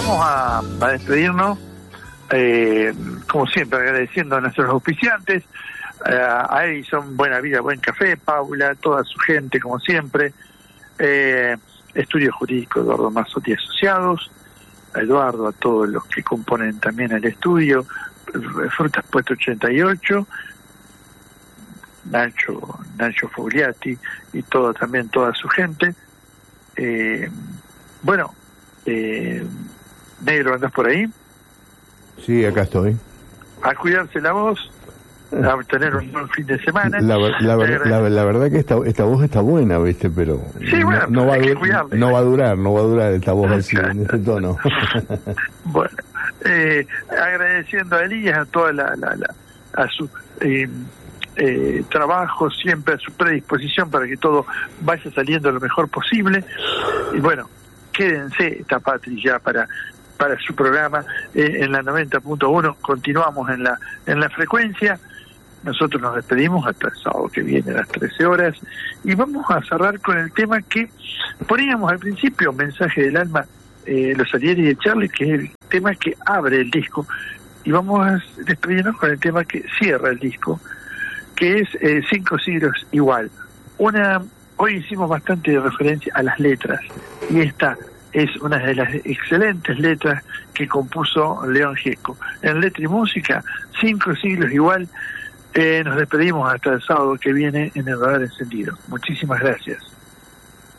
vamos a despedirnos, como siempre, agradeciendo a nuestros auspiciantes, a Edison, Buena Vida, Buen Café, Paula, toda su gente, como siempre, Estudio Jurídico Eduardo Mazzotti Asociados, a Eduardo, a todos los que componen también el estudio, Frutas Puesto 88, Nacho Fogliati y también toda su gente. Negro, ¿andás por ahí? Sí, acá estoy. A cuidarse la voz, a tener un buen fin de semana. La verdad que esta voz está buena, ¿viste? Pero sí, bueno, no va a durar esta voz así, en este tono. Bueno, agradeciendo a Elías, a toda a su trabajo, siempre a su predisposición para que todo vaya saliendo lo mejor posible. Y bueno, quédense, esta Patri, ya para su programa en la 90.1. Continuamos en la frecuencia. Nosotros nos despedimos hasta el sábado que viene a las 13 horas y vamos a cerrar con el tema que poníamos al principio, Mensaje del Alma, Los Salieri de Charlie, que es el tema que abre el disco, y vamos a despedirnos con el tema que cierra el disco, que es 5 siglos igual. Hoy hicimos bastante referencia a las letras, y esta es una de las excelentes letras que compuso León Gieco. En letra y música, 5 siglos igual. Nos despedimos hasta el sábado que viene en El Radar Encendido. Muchísimas gracias.